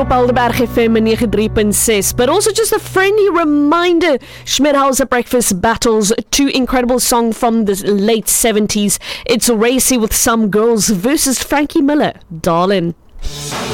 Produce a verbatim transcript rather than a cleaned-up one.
Op Alderberg F M ninety-three point six, but also just a friendly reminder, Schmidhauser Breakfast battles two incredible songs from the late seventies. It's Racy with Some Girls versus Frankie Miller, Darling.